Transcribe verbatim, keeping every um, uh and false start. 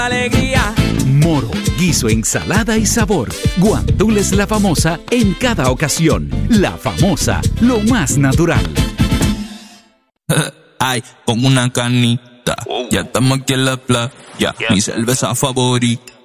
Alegría. Moro, guiso, ensalada y sabor. Guandules La Famosa en cada ocasión. La Famosa, lo más natural. Ay, como una canita. Ya estamos aquí en la playa. Mi cerveza favorita.